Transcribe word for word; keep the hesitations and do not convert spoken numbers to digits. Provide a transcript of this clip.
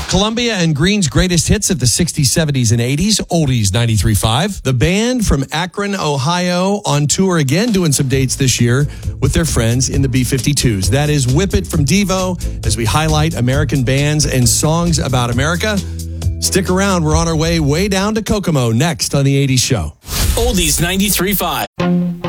Columbia and Green's greatest hits of the sixties, seventies, and eighties. Oldies ninety-three point five. The band from Akron, Ohio, on tour again, doing some dates this year with their friends in the B fifty-twos. That is Whip It from Devo, as we highlight American bands and songs about America. Stick around. We're on our way way down to Kokomo next on The eighties Show. Oldies ninety-three point five.